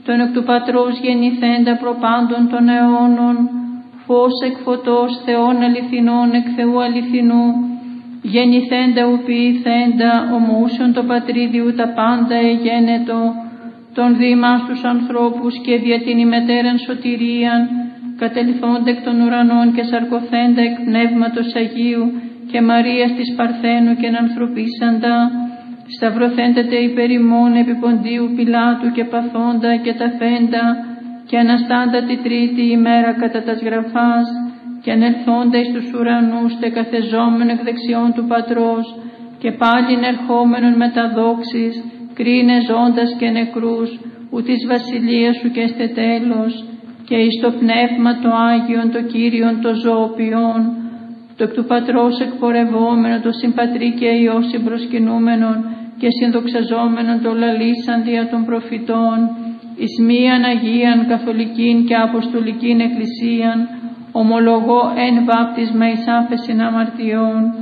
τον εκ του Πατρός γεννηθέντα προπάντων των αιώνων, φως εκ φωτός, Θεόν αληθινών εκ Θεού αληθινού, γεννηθέντα ουποιηθέντα, ομοούσιον το Πατρίδιου τα πάντα εγένετο, τον δήμας τους ανθρώπους και δια την ημετέραν σωτηρίαν, κατελθόντα εκ των ουρανών και σαρκωθέντα εκ Πνεύματος Αγίου και Μαρίας της Παρθένου και ανθρωπίσαντα, σταυρωθέντα τε υπέρ ημών επί Ποντίου Πιλάτου και παθόντα και ταφέντα και αναστάντα τη τρίτη ημέρα κατά τας γραφάς και ανελθόντα εις τους ουρανούς τε καθεζόμενο εκ δεξιών του Πατρός και πάλιν ερχόμενον με τα δόξης, κρίνε ζώντας και νεκρούς, ου της βασιλείας σου και εστε τέλος, και εις το Πνεύμα το Άγιον, το Κύριον, το ζωοποιόν, το εκ του Πατρός εκπορευόμενο, το συμπατρί και Υιό συμπροσκυνούμενον και συνδοξαζόμενον το λαλήσαν δια των προφητών, εις μίαν Αγίαν Καθολικήν και Αποστολικήν Εκκλησίαν, ομολογώ εν βάπτισμα εις άφεσιν αμαρτιών,